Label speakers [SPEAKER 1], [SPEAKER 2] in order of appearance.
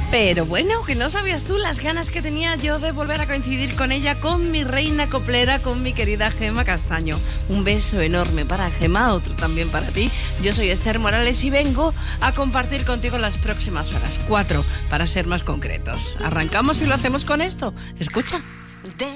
[SPEAKER 1] Pero bueno, que no sabías tú las ganas que tenía yo de volver a coincidir con ella, con mi reina coplera, con mi querida Gemma Castaño. Un beso enorme para Gemma, otro también para ti. Yo soy Esther Morales y vengo a compartir contigo las próximas horas, 4 para ser más concretos. Arrancamos y lo hacemos con esto. Escucha.